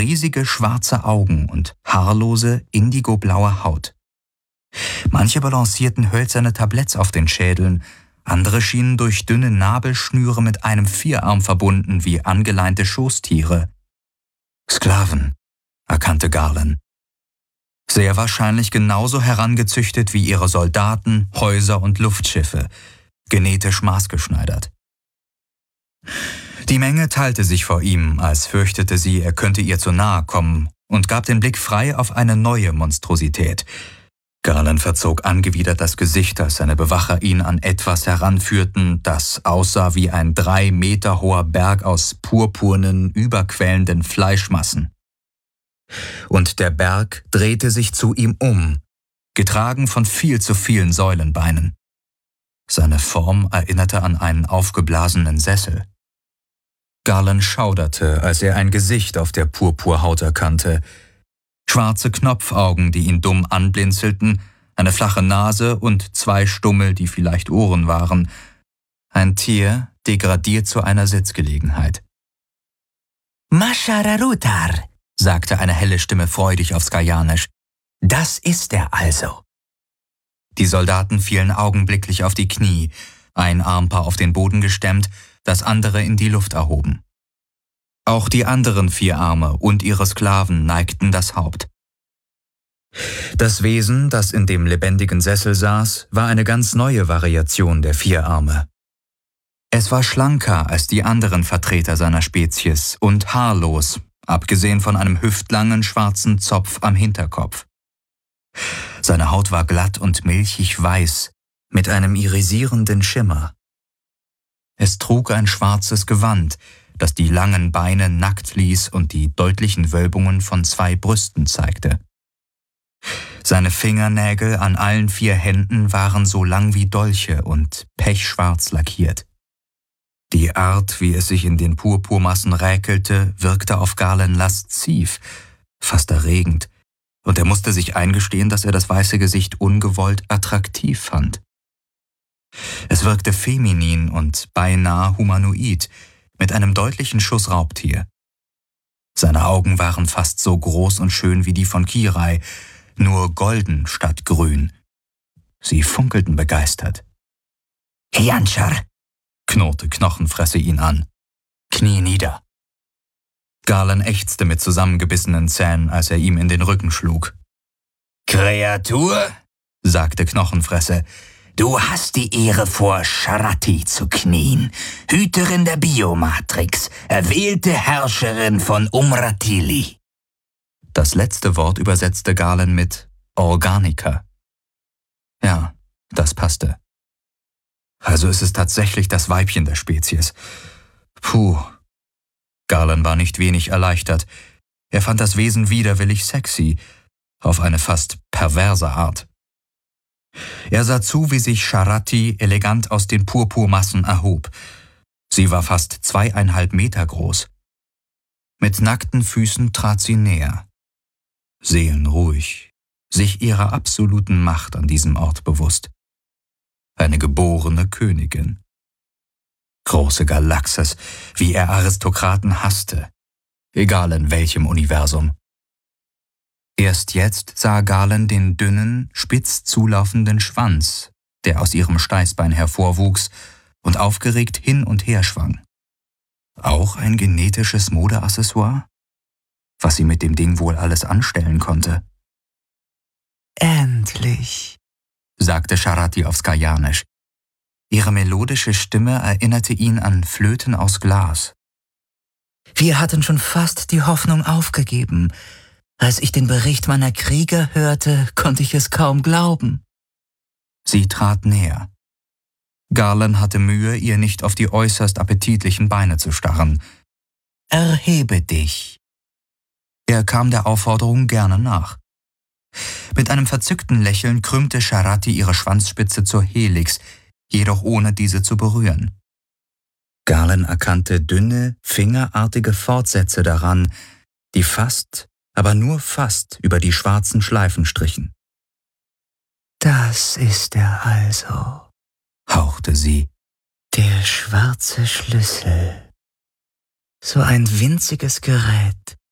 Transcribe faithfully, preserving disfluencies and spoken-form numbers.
riesige schwarze Augen und haarlose, indigoblaue Haut. Manche balancierten hölzerne Tabletts auf den Schädeln, andere schienen durch dünne Nabelschnüre mit einem Vierarm verbunden wie angeleinte Schoßtiere. Sklaven, erkannte Garland. Sehr wahrscheinlich genauso herangezüchtet wie ihre Soldaten, Häuser und Luftschiffe, genetisch maßgeschneidert. Die Menge teilte sich vor ihm, als fürchtete sie, er könnte ihr zu nahe kommen, und gab den Blick frei auf eine neue Monstrosität. Garland verzog angewidert das Gesicht, als seine Bewacher ihn an etwas heranführten, das aussah wie ein drei Meter hoher Berg aus purpurnen, überquellenden Fleischmassen. Und der Berg drehte sich zu ihm um, getragen von viel zu vielen Säulenbeinen. Seine Form erinnerte an einen aufgeblasenen Sessel. Garland schauderte, als er ein Gesicht auf der Purpurhaut erkannte. Schwarze Knopfaugen, die ihn dumm anblinzelten, eine flache Nase und zwei Stummel, die vielleicht Ohren waren. Ein Tier, degradiert zu einer Sitzgelegenheit. Mashararutar, sagte eine helle Stimme freudig auf Skajanisch. Das ist er also. Die Soldaten fielen augenblicklich auf die Knie, ein Armpaar auf den Boden gestemmt, das andere in die Luft erhoben. Auch die anderen vier Arme und ihre Sklaven neigten das Haupt. Das Wesen, das in dem lebendigen Sessel saß, war eine ganz neue Variation der vier Arme. Es war schlanker als die anderen Vertreter seiner Spezies und haarlos, abgesehen von einem hüftlangen schwarzen Zopf am Hinterkopf. Seine Haut war glatt und milchig weiß, mit einem irisierenden Schimmer. Es trug ein schwarzes Gewand, das die langen Beine nackt ließ und die deutlichen Wölbungen von zwei Brüsten zeigte. Seine Fingernägel an allen vier Händen waren so lang wie Dolche und pechschwarz lackiert. Die Art, wie es sich in den Purpurmassen räkelte, wirkte auf Garland lasziv, fast erregend, und er musste sich eingestehen, dass er das weiße Gesicht ungewollt attraktiv fand. Es wirkte feminin und beinahe humanoid, mit einem deutlichen Schuss Raubtier. Seine Augen waren fast so groß und schön wie die von Kirai, nur golden statt grün. Sie funkelten begeistert. Hianchar, knurrte Knochenfresse ihn an. Knie nieder. Garland ächzte mit zusammengebissenen Zähnen, als er ihm in den Rücken schlug. Kreatur, sagte Knochenfresse, du hast die Ehre, vor Sharati zu knien, Hüterin der Biomatrix, erwählte Herrscherin von Umratili. Das letzte Wort übersetzte Garland mit Organica. Ja, das passte. Also ist es tatsächlich das Weibchen der Spezies. Puh. Garland war nicht wenig erleichtert. Er fand das Wesen widerwillig sexy, auf eine fast perverse Art. Er sah zu, wie sich Sharati elegant aus den Purpurmassen erhob. Sie war fast zweieinhalb Meter groß. Mit nackten Füßen trat sie näher. Seelenruhig, sich ihrer absoluten Macht an diesem Ort bewusst. Eine geborene Königin. Große Galaxis, wie er Aristokraten hasste, egal in welchem Universum. Erst jetzt sah Garland den dünnen, spitz zulaufenden Schwanz, der aus ihrem Steißbein hervorwuchs und aufgeregt hin und her schwang. Auch ein genetisches Modeaccessoire? Was sie mit dem Ding wohl alles anstellen konnte. Endlich, sagte Sharati auf Skajanisch. Ihre melodische Stimme erinnerte ihn an Flöten aus Glas. Wir hatten schon fast die Hoffnung aufgegeben. Als ich den Bericht meiner Krieger hörte, konnte ich es kaum glauben. Sie trat näher. Garland hatte Mühe, ihr nicht auf die äußerst appetitlichen Beine zu starren. Erhebe dich. Er kam der Aufforderung gerne nach. Mit einem verzückten Lächeln krümmte Sharati ihre Schwanzspitze zur Helix, jedoch ohne diese zu berühren. Garland erkannte dünne, fingerartige Fortsätze daran, die fast, aber nur fast über die schwarzen Schleifen strichen. Das ist er also, hauchte sie. Der schwarze Schlüssel. So ein winziges Gerät,